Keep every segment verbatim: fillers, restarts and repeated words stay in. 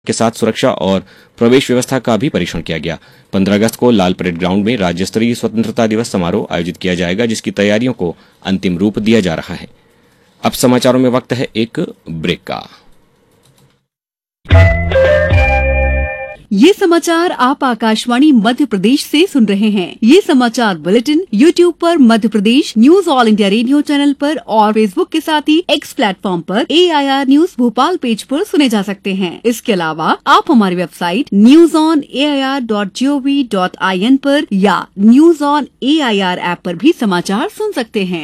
के साथ सुरक्षा और प्रवेश व्यवस्था का भी परीक्षण किया गया। पंद्रह अगस्त को लाल परेड ग्राउंड में राज्य स्तरीय स्वतंत्रता दिवस समारोह आयोजित किया जाएगा, जिसकी तैयारियों को अंतिम रूप दिया जा रहा है। अब समाचारों में वक्त है एक ब्रेक का। ये समाचार आप आकाशवाणी मध्य प्रदेश से सुन रहे हैं। ये समाचार बुलेटिन यूट्यूब पर Madhya Pradesh news all India radio channel पर और फेसबुक के साथ ही एक्स प्लेटफॉर्म पर ए I R news Bhopal page पर सुने जा सकते हैं। इसके अलावा आप हमारी website news on A I R dot G O V dot I N पर या news on A I R app पर भी समाचार सुन सकते हैं।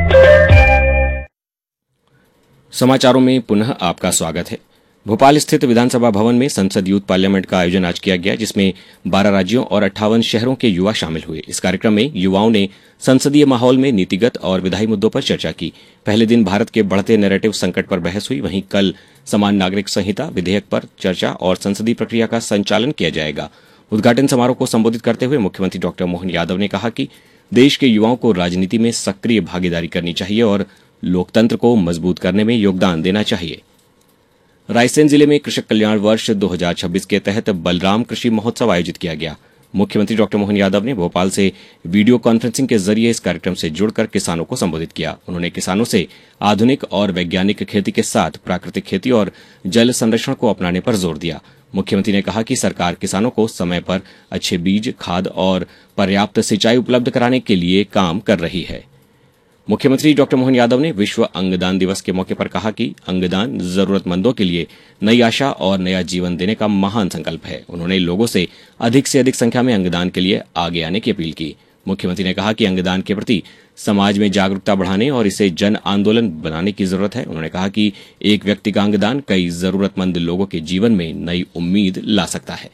समाचारों में पुनः आपका स्वागत है। भोपाल स्थित विधानसभा भवन में संसद यूथ पार्लियामेंट का आयोजन आज किया गया, जिसमें बारह राज्यों और अट्ठावन शहरों के युवा शामिल हुए। इस कार्यक्रम में युवाओं ने संसदीय माहौल में नीतिगत और विधायी मुद्दों पर चर्चा की। पहले दिन भारत के बढ़ते नैरेटिव संकट पर बहस हुई। वहीं कल समान नागरिक संहिता विधेयक पर चर्चा और संसदीय प्रक्रिया का संचालन किया जाएगा। उद्घाटन समारोह को संबोधित करते हुए मुख्यमंत्री डॉक्टर मोहन यादव ने कहा कि देश के युवाओं को राजनीति में सक्रिय भागीदारी करनी चाहिए और लोकतंत्र को मजबूत करने में योगदान देना चाहिए। रायसेन जिले में कृषक कल्याण वर्ष दो हज़ार छब्बीस के तहत बलराम कृषि महोत्सव आयोजित किया गया। मुख्यमंत्री डॉक्टर मोहन यादव ने भोपाल से वीडियो कॉन्फ्रेंसिंग के जरिए इस कार्यक्रम से जुड़कर किसानों को संबोधित किया। उन्होंने किसानों से आधुनिक और वैज्ञानिक खेती के साथ प्राकृतिक खेती और जल संरक्षण को अपनाने पर जोर दिया। मुख्यमंत्री ने कहा कि सरकार किसानों को समय पर अच्छे बीज, खाद और पर्याप्त सिंचाई उपलब्ध कराने के लिए काम कर रही है। मुख्यमंत्री डॉक्टर मोहन यादव ने विश्व अंगदान दिवस के मौके पर कहा कि अंगदान जरूरतमंदों के लिए नई आशा और नया जीवन देने का महान संकल्प है। उन्होंने लोगों से अधिक से अधिक संख्या में अंगदान के लिए आगे आने की अपील की। मुख्यमंत्री ने कहा कि अंगदान के प्रति समाज में जागरूकता बढ़ाने और इसे जन आंदोलन बनाने की जरूरत है। उन्होंने कहा कि एक व्यक्ति का अंगदान कई जरूरतमंद लोगों के जीवन में नई उम्मीद ला सकता है।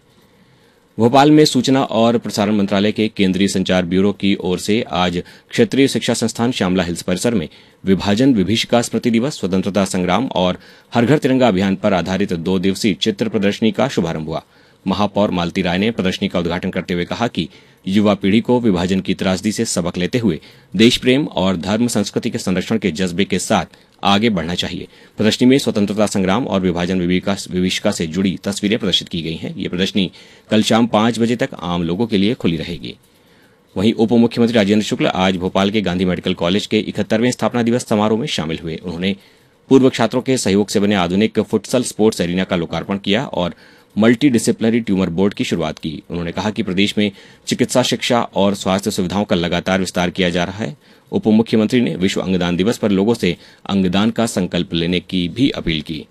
भोपाल में सूचना और प्रसारण मंत्रालय के केंद्रीय संचार ब्यूरो की ओर से आज क्षेत्रीय शिक्षा संस्थान श्यामला हिल्स परिसर में विभाजन विभीषिका स्मृति दिवस, स्वतंत्रता संग्राम और हर घर तिरंगा अभियान पर आधारित दो दिवसीय चित्र प्रदर्शनी का शुभारंभ हुआ। महापौर मालती राय ने प्रदर्शनी का उद्घाटन करते हुए कहा कि युवा पीढ़ी को विभाजन की त्रासदी से सबक लेते हुए देश प्रेम और धर्म संस्कृति के संरक्षण के जज्बे के साथ आगे बढ़ना चाहिए। प्रदर्शनी में स्वतंत्रता संग्राम और विभाजन विभीषिका से जुड़ी तस्वीरें प्रदर्शित की गई हैं। ये प्रदर्शनी कल शाम पांच बजे तक आम लोगों के लिए खुली रहेगी। वहीं उप मुख्यमंत्री राजेंद्र शुक्ल आज भोपाल के गांधी मेडिकल कॉलेज के इकहत्तरवें स्थापना दिवस समारोह में शामिल हुए। उन्होंने पूर्व छात्रों के सहयोग से बने आधुनिक फुटसल स्पोर्ट्स एरिना का लोकार्पण किया और मल्टी डिसिप्लिनरी ट्यूमर बोर्ड की शुरुआत की। उन्होंने कहा कि प्रदेश में चिकित्सा शिक्षा और स्वास्थ्य सुविधाओं का लगातार विस्तार किया जा रहा है। उप मुख्यमंत्री ने विश्व अंगदान दिवस पर लोगों से अंगदान का संकल्प लेने की भी अपील की।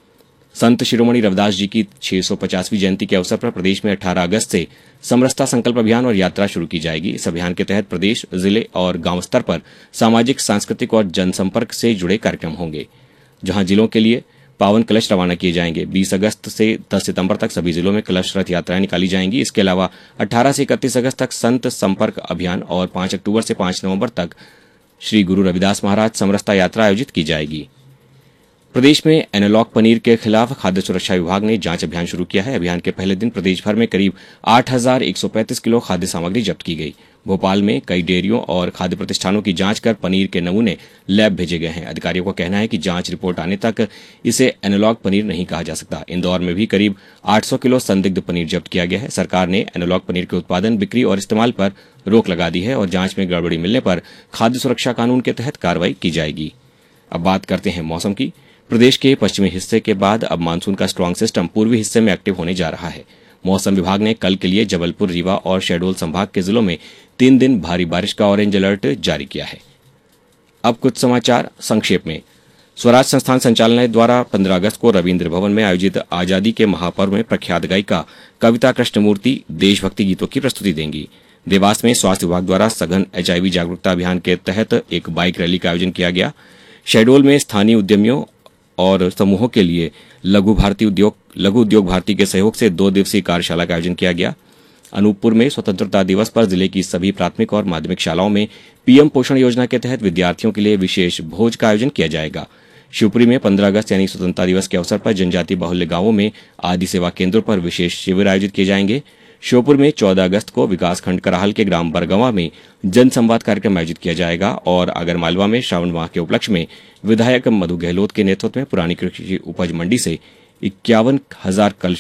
संत शिरोमणि रविदास जी की छह सौ पचासवीं जयंती के अवसर पर प्रदेश में अठारह अगस्त से समरसता संकल्प अभियान और यात्रा शुरू की जाएगी। इस अभियान के तहत प्रदेश, जिले और गांव स्तर पर सामाजिक, सांस्कृतिक और जनसंपर्क से जुड़े कार्यक्रम होंगे, जहां जिलों के लिए पावन कलश रवाना किए जाएंगे। बीस अगस्त से दस सितंबर तक सभी जिलों में कलश रथ यात्राएं निकाली जाएंगी। इसके अलावा अठारह से इकतीस अगस्त तक संत संपर्क अभियान और पांच अक्टूबर से पांच नवंबर तक श्री गुरु रविदास महाराज समरसता यात्रा आयोजित की जाएगी। प्रदेश में एनालॉग पनीर के खिलाफ खाद्य सुरक्षा विभाग ने जांच अभियान शुरू किया है। अभियान के पहले दिन प्रदेश भर में करीब आठ हजार एक सौ पैंतीस किलो खाद्य सामग्री जब्त की गई। भोपाल में कई डेयरियों और खाद्य प्रतिष्ठानों की जांच कर पनीर के नमूने लैब भेजे गए हैं। अधिकारियों का कहना है कि जांच रिपोर्ट आने तक इसे एनालॉग पनीर नहीं कहा जा सकता। इंदौर में भी करीब आठ सौ किलो संदिग्ध पनीर जब्त किया गया है। सरकार ने एनालॉग पनीर के उत्पादन, बिक्री और इस्तेमाल पर रोक लगा दी है और जांच में गड़बड़ी मिलने पर खाद्य सुरक्षा कानून के तहत कार्रवाई की जाएगी। अब बात करते हैं मौसम की। प्रदेश के पश्चिमी हिस्से के बाद अब मानसून का स्ट्रांग सिस्टम पूर्वी हिस्से में एक्टिव होने जा रहा है। मौसम विभाग ने कल के लिए जबलपुर, रीवा और शहडोल संभाग के जिलों में तीन दिन भारी बारिश का ऑरेंज अलर्ट जारी किया है। अब कुछ समाचार संक्षेप में। स्वराज संस्थान संचालनालय द्वारा पंद्रह अगस्त को रविन्द्र भवन में आयोजित आजादी के महापर्व में प्रख्यात गायिका कविता कृष्णमूर्ति देशभक्ति गीतों की प्रस्तुति देंगी। देवास में स्वास्थ्य विभाग द्वारा सघन एच आई वी जागरूकता अभियान के तहत एक बाइक रैली का आयोजन किया गया। शहडोल में स्थानीय उद्यमियों और समूहों के लिए लघु भारती उद्योग लघु उद्योग भारती के सहयोग से दो दिवसीय कार्यशाला का आयोजन किया गया। अनूपपुर में स्वतंत्रता दिवस पर जिले की सभी प्राथमिक और माध्यमिक शालाओं में पीएम पोषण योजना के तहत विद्यार्थियों के लिए विशेष भोज का आयोजन किया जाएगा। शिवपुरी में पंद्रह अगस्त यानी स्वतंत्रता दिवस के अवसर पर जनजाति बाहुल्य गांवों में आदि सेवा केंद्रों पर विशेष शिविर आयोजित किए जाएंगे। श्योपुर में चौदह अगस्त को विकासखंड कराहल के ग्राम बरगवा में जन संवाद कार्यक्रम आयोजित किया जाएगा और आगरमालवा में श्रावण माह के उपलक्ष्य में विधायक मधु गहलोत के नेतृत्व में पुरानी कृषि उपज मंडी से इक्यावन हजार कलश